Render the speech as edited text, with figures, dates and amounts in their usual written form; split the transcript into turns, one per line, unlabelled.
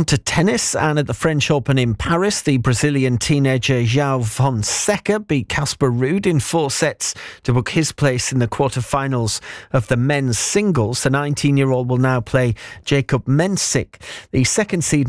On to tennis, and at the French Open in Paris, the Brazilian teenager João Fonseca beat Casper Ruud in 4 sets to book his place in the quarterfinals of the men's singles. The 19-year-old will now play Jacob Mensik. The second seed